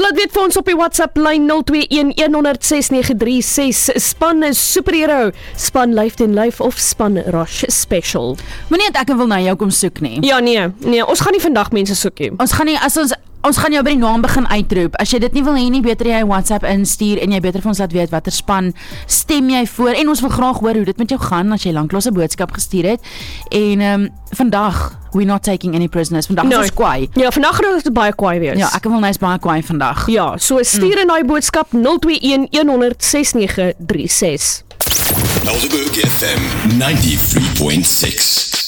Laat weet vir ons op die WhatsApp lyn 021106936. Span superhero, span Life and Life of span Rush Special. Moenie dat ek wil na jou kom soek nie. Ja, nee, ons gaan nie vandag mense soek nie. Ons gaan jou by die naam begin uitroep. As jy dit nie wil hê nie, beter jy WhatsApp instuur en jy beter vir ons laat weet watter span stem jy voor. En ons wil graag hoor hoe dit met jou gaan as jy lanklaas 'n boodskap gestuur het. En vandag, we're not taking any prisoners. Vandag is ons kwaai. Ja, vandag gaan ons baie kwaai wees. Ja, ek wil net baie kwaai vandag. Ja, so stuur in daai boodskap 021106936. Helderberg FM 93.6